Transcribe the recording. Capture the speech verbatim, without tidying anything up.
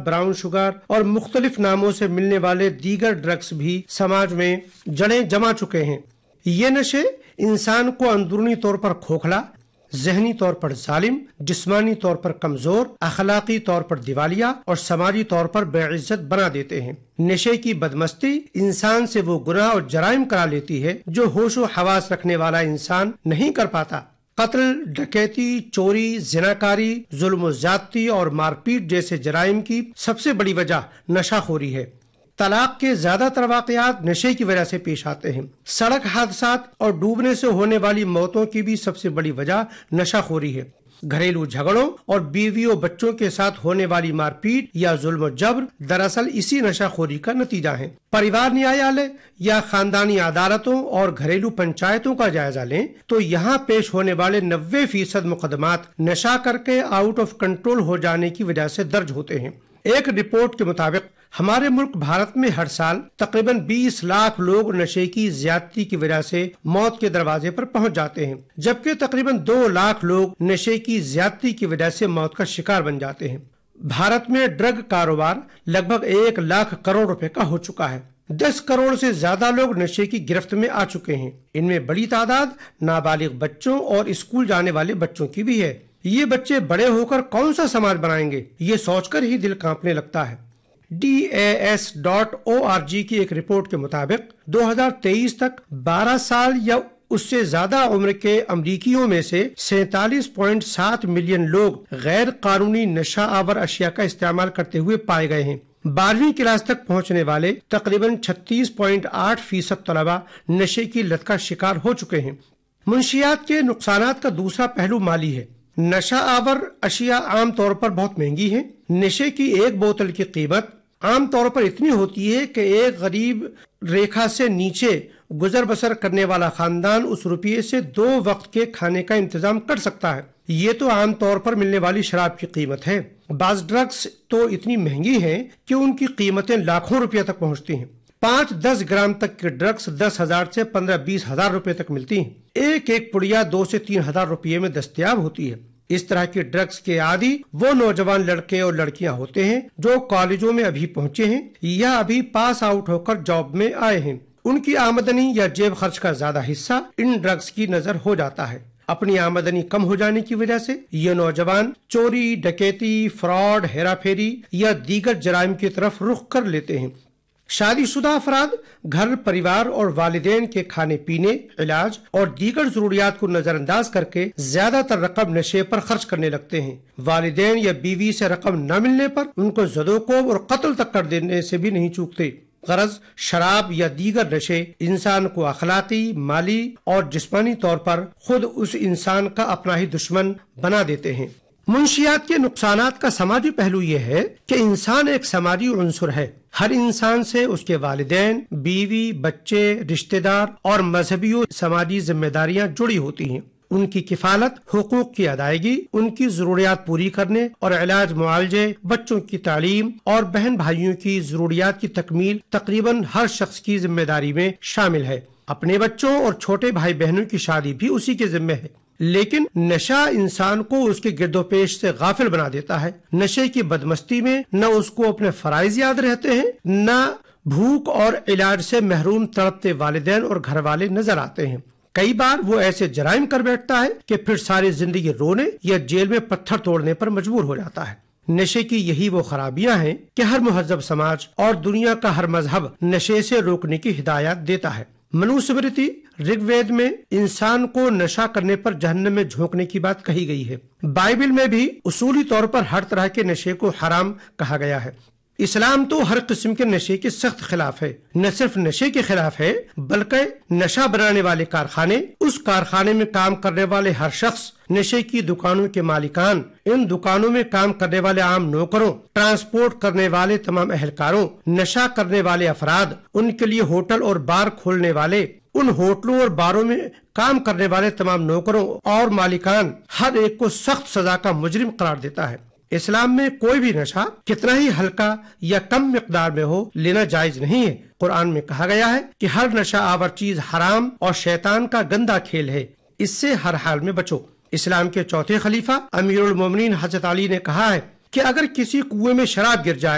Brown sugar اور مختلف ناموں سے ملنے والے دیگر ڈرگس بھی سماج میں جڑیں جما چکے ہیں۔ یہ نشے انسان کو اندرونی طور پر کھوکھلا، ذہنی طور پر ظالم، جسمانی طور پر کمزور، اخلاقی طور پر دیوالیہ اور سماجی طور پر بے عزت بنا دیتے ہیں۔ نشے کی بدمستی انسان سے وہ گناہ اور جرائم کرا لیتی ہے جو ہوش و حواس رکھنے والا انسان نہیں کر پاتا۔ قتل، ڈکیتی، چوری، زناکاری، ظلم و زیادتی اور مار پیٹ جیسے جرائم کی سب سے بڑی وجہ نشہ خوری ہے۔ طلاق کے زیادہ تر واقعات نشے کی وجہ سے پیش آتے ہیں۔ سڑک حادثات اور ڈوبنے سے ہونے والی موتوں کی بھی سب سے بڑی وجہ نشہ خوری ہے۔ گھریلو جھگڑوں اور بیوی و بچوں کے ساتھ ہونے والی مار پیٹ یا ظلم و جبر دراصل اسی نشہ خوری کا نتیجہ ہے۔ پریوار نیایالے یا خاندانی عدالتوں اور گھریلو پنچایتوں کا جائزہ لیں تو یہاں پیش ہونے والے نوے فیصد مقدمات نشہ کر کے آؤٹ آف کنٹرول ہو جانے کی وجہ سے درج ہوتے ہیں۔ ایک رپورٹ کے مطابق ہمارے ملک بھارت میں ہر سال تقریباً بیس لاکھ لوگ نشے کی زیادتی کی وجہ سے موت کے دروازے پر پہنچ جاتے ہیں، جبکہ تقریباً دو لاکھ لوگ نشے کی زیادتی کی وجہ سے موت کا شکار بن جاتے ہیں۔ بھارت میں ڈرگ کاروبار لگ بھگ ایک لاکھ کروڑ روپے کا ہو چکا ہے۔ دس کروڑ سے زیادہ لوگ نشے کی گرفت میں آ چکے ہیں۔ ان میں بڑی تعداد نابالغ بچوں اور اسکول جانے والے بچوں کی بھی ہے۔ یہ بچے بڑے ہو کر کون سا سماج بنائیں گے، یہ سوچ کر ہی دل کانپنے لگتا ہے۔ D A S dot O R G کی ایک رپورٹ کے مطابق دو ہزار تیئیس تک بارہ سال یا اس سے زیادہ عمر کے امریکیوں میں سے سینتالیس پوائنٹ سات ملین لوگ غیر قانونی نشہ آور اشیاء کا استعمال کرتے ہوئے پائے گئے ہیں۔ بارہویں کلاس تک پہنچنے والے تقریباً چھتیس پوائنٹ آٹھ فیصد طلبہ نشے کی لت کا شکار ہو چکے ہیں۔ منشیات کے نقصانات کا دوسرا پہلو مالی ہے۔ نشہ آور اشیاء عام طور پر بہت مہنگی ہیں۔ نشے کی ایک بوتل کی قیمت عام طور پر اتنی ہوتی ہے کہ ایک غریب ریکھا سے نیچے گزر بسر کرنے والا خاندان اس روپیے سے دو وقت کے کھانے کا انتظام کر سکتا ہے۔ یہ تو عام طور پر ملنے والی شراب کی قیمت ہے۔ بعض ڈرگس تو اتنی مہنگی ہیں کہ ان کی قیمتیں لاکھوں روپے تک پہنچتی ہیں۔ پانچ دس گرام تک کے ڈرگس دس ہزار سے پندرہ بیس ہزار روپے تک ملتی ہیں۔ ایک ایک پڑیا دو سے تین ہزار روپے میں دستیاب ہوتی ہے۔ اس طرح کے ڈرگس کے عادی وہ نوجوان لڑکے اور لڑکیاں ہوتے ہیں جو کالجوں میں ابھی پہنچے ہیں یا ابھی پاس آؤٹ ہو کر جاب میں آئے ہیں۔ ان کی آمدنی یا جیب خرچ کا زیادہ حصہ ان ڈرگس کی نظر ہو جاتا ہے۔ اپنی آمدنی کم ہو جانے کی وجہ سے یہ نوجوان چوری، ڈکیتی، فراڈ، ہیرا پھیری یا دیگر جرائم کی طرف رخ کر لیتے ہیں۔ شادی شدہ افراد گھر، پریوار اور والدین کے کھانے پینے، علاج اور دیگر ضروریات کو نظر انداز کر کے زیادہ تر رقم نشے پر خرچ کرنے لگتے ہیں۔ والدین یا بیوی سے رقم نہ ملنے پر ان کو زدوکوب اور قتل تک کر دینے سے بھی نہیں چوکتے۔ غرض شراب یا دیگر نشے انسان کو اخلاقی، مالی اور جسمانی طور پر خود اس انسان کا اپنا ہی دشمن بنا دیتے ہیں۔ منشیات کے نقصانات کا سماجی پہلو یہ ہے کہ انسان ایک سماجی عنصر ہے۔ ہر انسان سے اس کے والدین، بیوی، بچے، رشتہ دار اور مذہبی و سماجی ذمہ داریاں جڑی ہوتی ہیں۔ ان کی کفالت، حقوق کی ادائیگی، ان کی ضروریات پوری کرنے اور علاج، معالجے، بچوں کی تعلیم اور بہن بھائیوں کی ضروریات کی تکمیل تقریباً ہر شخص کی ذمہ داری میں شامل ہے۔ اپنے بچوں اور چھوٹے بھائی بہنوں کی شادی بھی اسی کے ذمہ ہے۔ لیکن نشہ انسان کو اس کے گرد و پیش سے غافل بنا دیتا ہے۔ نشے کی بدمستی میں نہ اس کو اپنے فرائض یاد رہتے ہیں، نہ بھوک اور علاج سے محروم تڑپتے والدین اور گھر والے نظر آتے ہیں۔ کئی بار وہ ایسے جرائم کر بیٹھتا ہے کہ پھر ساری زندگی رونے یا جیل میں پتھر توڑنے پر مجبور ہو جاتا ہے۔ نشے کی یہی وہ خرابیاں ہیں کہ ہر مہذب سماج اور دنیا کا ہر مذہب نشے سے روکنے کی ہدایت دیتا ہے۔ منو سمرتی رگ وید میں انسان کو نشہ کرنے پر جہنم میں جھونکنے کی بات کہی گئی ہے۔ بائبل میں بھی اصولی طور پر ہر طرح کے نشے کو حرام کہا گیا ہے۔ اسلام تو ہر قسم کے نشے کے سخت خلاف ہے۔ نہ صرف نشے کے خلاف ہے بلکہ نشہ بنانے والے کارخانے، اس کارخانے میں کام کرنے والے ہر شخص، نشے کی دکانوں کے مالکان، ان دکانوں میں کام کرنے والے عام نوکروں، ٹرانسپورٹ کرنے والے تمام اہلکاروں، نشہ کرنے والے افراد، ان کے لیے ہوٹل اور بار کھولنے والے، ان ہوٹلوں اور باروں میں کام کرنے والے تمام نوکروں اور مالکان، ہر ایک کو سخت سزا کا مجرم قرار دیتا ہے۔ اسلام میں کوئی بھی نشہ کتنا ہی ہلکا یا کم مقدار میں ہو لینا جائز نہیں ہے۔ قرآن میں کہا گیا ہے کہ ہر نشہ آور چیز حرام اور شیطان کا گندا کھیل ہے، اس سے ہر حال میں بچو۔ اسلام کے چوتھے خلیفہ امیر المومنین حضرت علی نے کہا ہے کہ اگر کسی کنویں میں شراب گر جائے